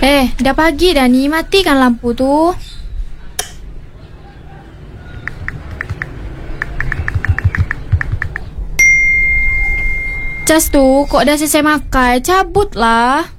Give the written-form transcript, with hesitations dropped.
Dah pagi dah ni. Matikan lampu tu. Cas tu kok dah selesai makan. Cabutlah.